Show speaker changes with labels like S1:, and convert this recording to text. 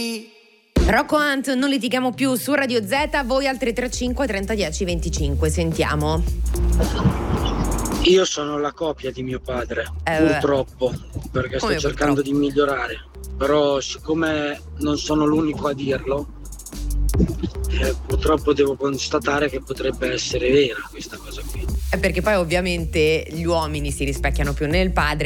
S1: Rocco Hunt, non litighiamo più su Radio Z. Voi al 335 30 10 25. Sentiamo.
S2: Io sono la copia di mio padre, purtroppo, perché sto cercando di migliorare. Però siccome non sono l'unico a dirlo, purtroppo devo constatare che potrebbe essere vera questa cosa qui.
S1: Perché poi ovviamente gli uomini si rispecchiano più nel padre